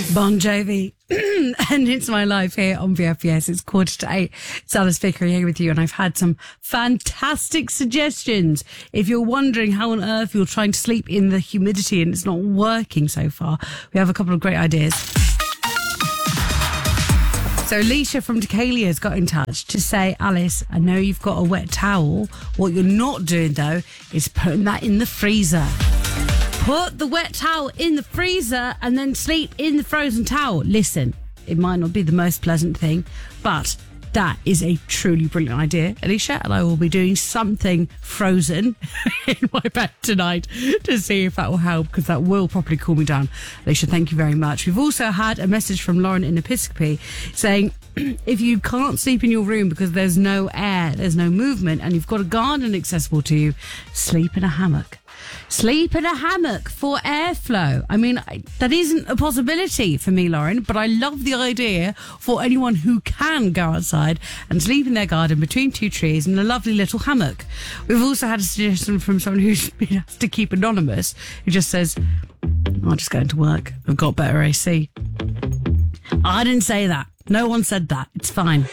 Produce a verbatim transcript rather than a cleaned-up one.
Bon Jovi. And it's my life here on V F B S. It's quarter to eight. It's Alice Vickery here with you, and I've had some fantastic suggestions. If you're wondering how on earth you're trying to sleep in the humidity and it's not working so far, we have a couple of great ideas. So Alicia from Decalia has got in touch to say, Alice, I know you've got a wet towel. What you're not doing, though, is putting that in the freezer. Put the wet towel in the freezer and then sleep in the frozen towel. Listen, it might not be the most pleasant thing, but that is a truly brilliant idea, Alicia, and I will be doing something frozen in my bed tonight to see if that will help, because that will properly cool me down. Alicia, thank you very much. We've also had a message from Lauren in Episcopi saying, if you can't sleep in your room because there's no air, there's no movement, and you've got a garden accessible to you, sleep in a hammock. Sleep in a hammock for airflow. I mean, I, that isn't a possibility for me, Lauren, but I love the idea for anyone who can go outside and sleep in their garden between two trees in a lovely little hammock. We've also had a suggestion from someone who's been asked to keep anonymous, who just says, I'm just going to work. I've got better A C. I didn't say that. No one said that. It's fine.